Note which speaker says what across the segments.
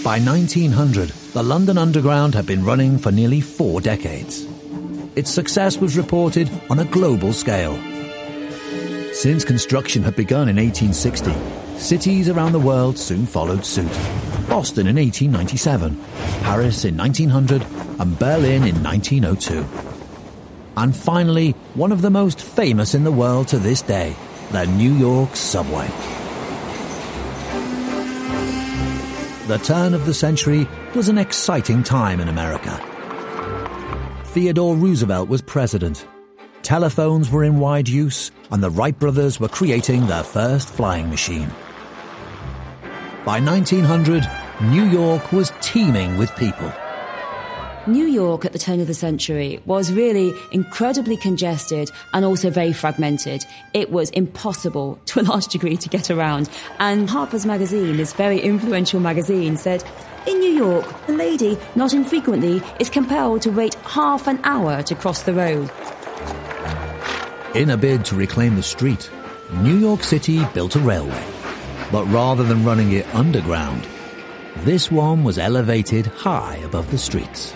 Speaker 1: By 1900, the London Underground had been running for nearly 4 decades. Its success was reported on a global scale. Since construction had begun in 1860, cities around the world soon followed suit. Boston in 1897, Paris in 1900, and Berlin in 1902. And finally, one of the most famous in the world to this day, the New York subway. The turn of the century was an exciting time in America. Theodore Roosevelt was president. Telephones were in wide use, and the Wright brothers were creating their first flying machine. By 1900, New York was teeming with people.
Speaker 2: New York at the turn of the century was really incredibly congested and also very fragmented. It was impossible to a large degree to get around. And Harper's Magazine, this very influential magazine, said, in New York, a lady, not infrequently, is compelled to wait half an hour to cross the road.
Speaker 1: In a bid to reclaim the street, New York City built a railway. But rather than running it underground, this one was elevated high above the streets.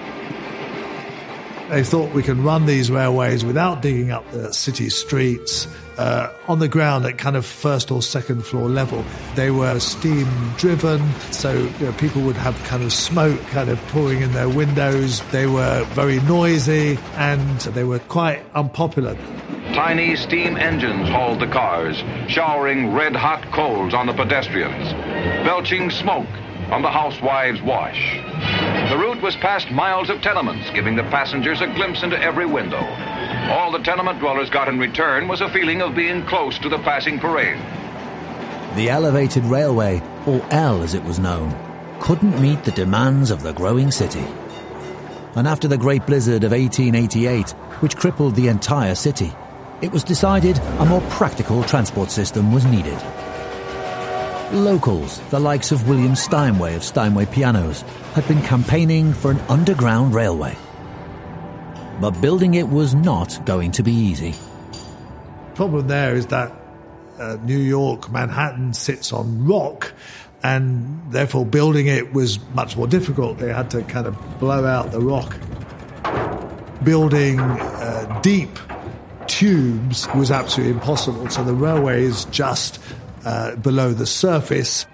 Speaker 3: They thought we can run these railways without digging up the city streets on the ground at kind of first or second floor level. They were steam driven, so people would have kind of smoke kind of pouring in their windows. They were very noisy and they were quite unpopular.
Speaker 4: Tiny steam engines hauled the cars, showering red-hot coals on the pedestrians, belching smoke on the housewives' wash. The route was past miles of tenements, giving the passengers a glimpse into every window. All the tenement dwellers got in return was a feeling of being close to the passing parade.
Speaker 1: The elevated railway, or L as it was known, couldn't meet the demands of the growing city. And after the Great Blizzard of 1888, which crippled the entire city, it was decided a more practical transport system was needed. Locals, the likes of William Steinway of Steinway Pianos, had been campaigning for an underground railway. But building it was not going to be easy.
Speaker 3: The problem there is that New York, Manhattan sits on rock, and therefore building it was much more difficult. They had to kind of blow out the rock. Building deep tubes was absolutely impossible, so the railway is just below the surface.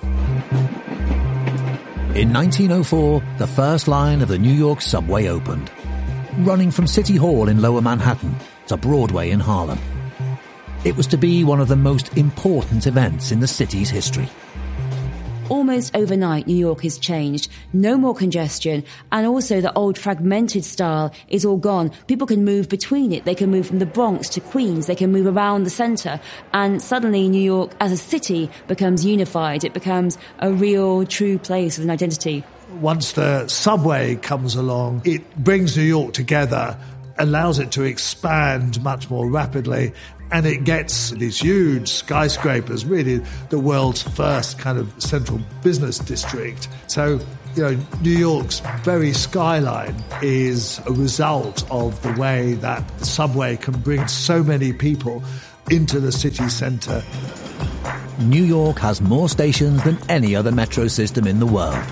Speaker 1: In 1904, the first line of the New York subway opened, running from City Hall in Lower Manhattan to Broadway in Harlem. It was to be one of the most important events in the city's history.
Speaker 2: Almost overnight, New York has changed. No more congestion, and also the old fragmented style is all gone. People can move between it. They can move from the Bronx to Queens. They can move around the center. And suddenly New York as a city becomes unified. It becomes a real, true place with an identity.
Speaker 3: Once the subway comes along, it brings New York together, allows it to expand much more rapidly, and it gets these huge skyscrapers, really the world's first kind of central business district. So, New York's very skyline is a result of the way that the subway can bring so many people into the city centre.
Speaker 1: New York has more stations than any other metro system in the world.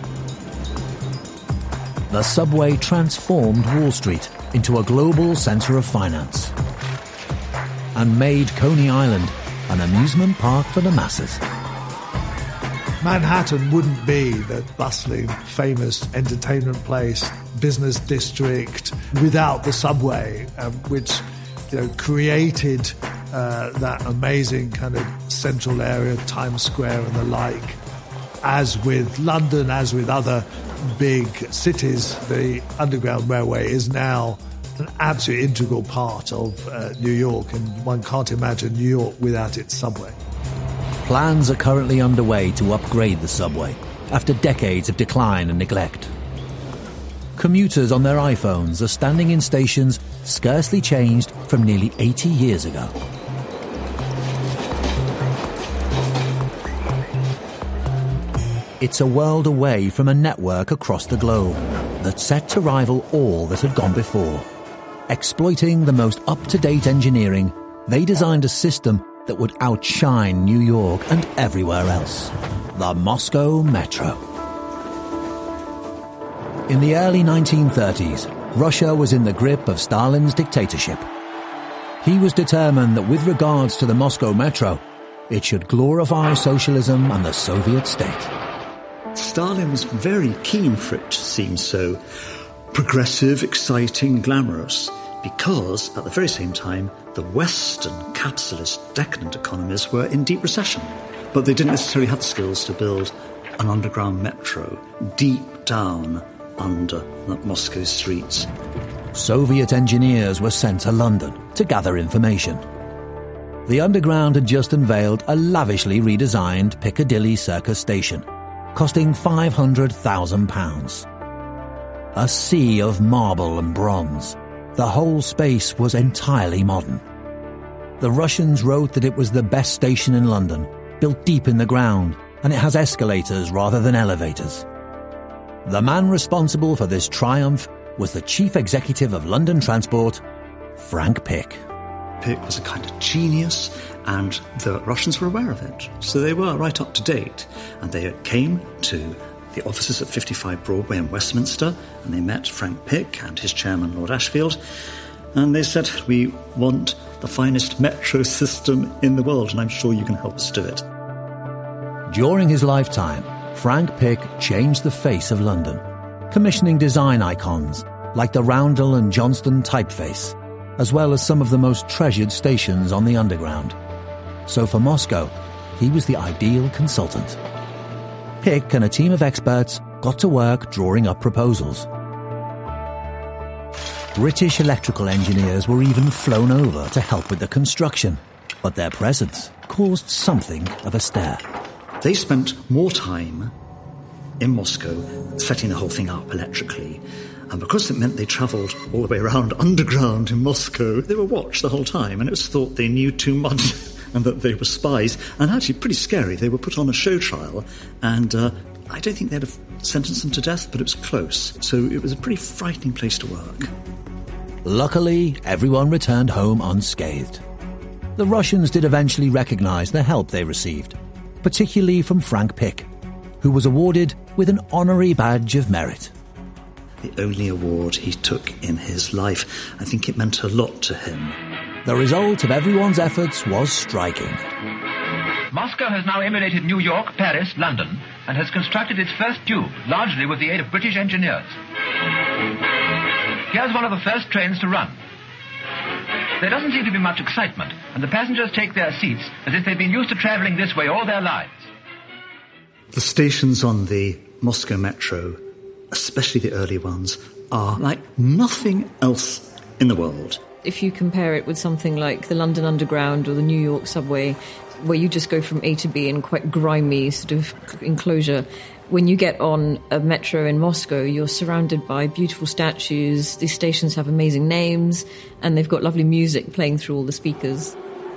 Speaker 1: The subway transformed Wall Street into a global centre of finance and made Coney Island an amusement park for the masses.
Speaker 3: Manhattan wouldn't be the bustling, famous entertainment place, business district without the subway, which created that amazing kind of central area, Times Square and the like. As with London, as with other big cities, the Underground Railway is now an absolutely integral part of New York, and one can't imagine New York without its subway.
Speaker 1: Plans are currently underway to upgrade the subway after decades of decline and neglect. Commuters on their iPhones are standing in stations scarcely changed from nearly 80 years ago. It's a world away from a network across the globe that's set to rival all that had gone before. Exploiting the most up-to-date engineering, they designed a system that would outshine New York and everywhere else. The Moscow Metro. In the early 1930s, Russia was in the grip of Stalin's dictatorship. He was determined that with regards to the Moscow Metro, it should glorify socialism and the Soviet state.
Speaker 5: Stalin was very keen for it to seem so progressive, exciting, glamorous, because at the very same time, the Western capitalist decadent economies were in deep recession. But they didn't necessarily have the skills to build an underground metro deep down under Moscow streets.
Speaker 1: Soviet engineers were sent to London to gather information. The Underground had just unveiled a lavishly redesigned Piccadilly Circus station, costing £500,000. A sea of marble and bronze. The whole space was entirely modern. The Russians wrote that it was the best station in London, built deep in the ground, and it has escalators rather than elevators. The man responsible for this triumph was the chief executive of London Transport, Frank Pick.
Speaker 5: Pick was a kind of genius, and the Russians were aware of it. So they were right up to date. And they came to the offices at 55 Broadway in Westminster, and they met Frank Pick and his chairman, Lord Ashfield, and they said, "We want the finest metro system in the world, and I'm sure you can help us do it."
Speaker 1: During his lifetime, Frank Pick changed the face of London, commissioning design icons like the Roundel and Johnston typeface, as well as some of the most treasured stations on the Underground. So for Moscow, he was the ideal consultant. Pick and a team of experts got to work drawing up proposals. British electrical engineers were even flown over to help with the construction, but their presence caused something of a stir.
Speaker 5: They spent more time in Moscow setting the whole thing up electrically. And because it meant they travelled all the way around underground in Moscow, they were watched the whole time, and it was thought they knew too much and that they were spies. And actually pretty scary. They were put on a show trial, and I don't think they'd have sentenced them to death, but it was close. So it was a pretty frightening place to work.
Speaker 1: Luckily, everyone returned home unscathed. The Russians did eventually recognise the help they received, particularly from Frank Pick, who was awarded with an honorary badge of merit.
Speaker 5: The only award he took in his life. I think it meant a lot to him.
Speaker 1: The result of everyone's efforts was striking.
Speaker 6: Moscow has now emulated New York, Paris, London, and has constructed its first tube, largely with the aid of British engineers. Here's one of the first trains to run. There doesn't seem to be much excitement, and the passengers take their seats as if they've been used to travelling this way all their lives.
Speaker 5: The stations on the Moscow Metro, especially the early ones, are like nothing else in the world.
Speaker 7: If you compare it with something like the London Underground or the New York subway, where you just go from A to B in quite grimy sort of enclosure, when you get on a metro in Moscow, you're surrounded by beautiful statues. These stations have amazing names, and they've got lovely music playing through all the speakers.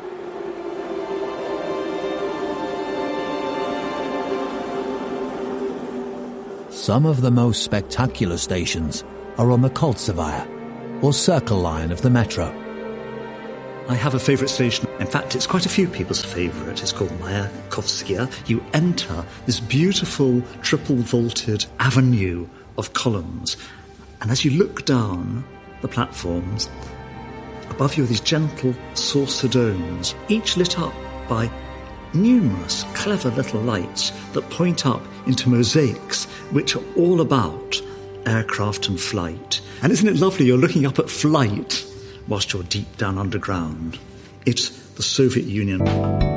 Speaker 1: Some of the most spectacular stations are on the Koltsevaya, or Circle Line of the Metro.
Speaker 5: I have a favourite station. In fact, it's quite a few people's favourite. It's called Mayakovskaya. You enter this beautiful triple-vaulted avenue of columns, and as you look down the platforms, above you are these gentle saucer domes, each lit up by numerous clever little lights that point up into mosaics which are all about aircraft and flight. And isn't it lovely? You're looking up at flight whilst you're deep down underground. It's the Soviet Union.